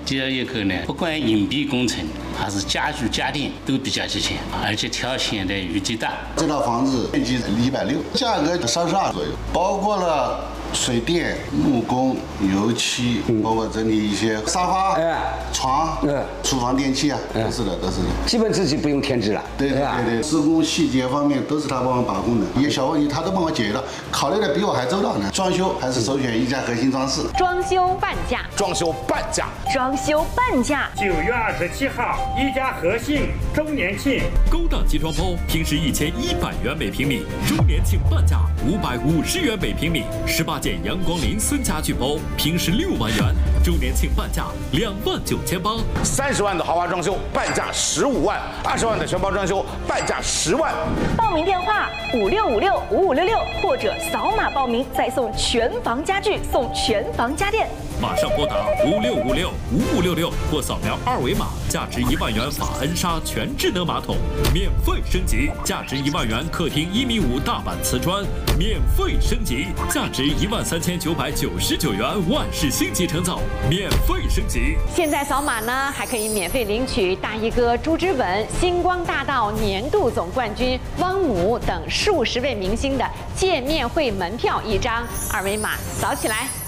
第二一个呢，不管隐蔽工程还是家具家电都比较齐全，而且条件的余地大。 这套房子面积160，价格32左右，包括了水电、木工、油漆，包括整体一些沙发、床、厨房电器啊，都是的。 基本自己不用添置了。 对，施工细节方面都是他帮我把控的，一些小问题他都帮我解决了，考虑的比我还周到呢。装修还是首选一家核心装饰。 装修半价。 9月27号，一家和信周年庆， 高档集装包平时1100元每平米，周年庆半价550元每平米。18件阳光林森家具包平时6万元，周年庆半价29800。 30万的豪华装修半价15万，20万的全包装修半价10万。 报名电话56565566，或者扫码报名，再送全房家具，送全房家电。 马上拨打56565566或扫描2维码，价值1万元法恩莎全智能马桶免费升级，价值1万元客厅1.5米大板瓷砖免费升级，价值13999元万氏星级承造免费升级。 现在扫码呢，还可以免费领取大衣哥朱之文、星光大道年度总冠军汪姆等数十位明星的见面会门票1张，2维码扫起来。